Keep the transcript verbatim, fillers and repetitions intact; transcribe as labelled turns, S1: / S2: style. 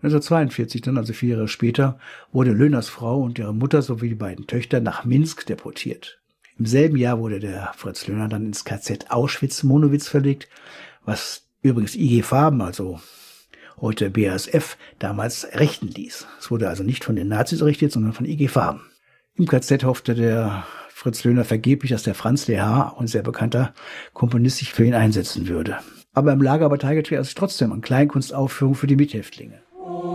S1: neunzehnhundertzweiundvierzig dann, also vier Jahre später, wurde Löhners Frau und ihre Mutter sowie die beiden Töchter nach Minsk deportiert. Im selben Jahr wurde der Fritz Löhner dann ins K Z Auschwitz-Monowitz verlegt, was übrigens I G Farben, also heute B A S F, damals richten ließ. Es wurde also nicht von den Nazis errichtet, sondern von I G Farben. Im K Z hoffte der Fritz Löhner vergeblich, dass der Franz Lehár, ein sehr bekannter Komponist, sich für ihn einsetzen würde. Aber im Lager beteiligte er sich trotzdem an Kleinkunstaufführungen für die Mithäftlinge.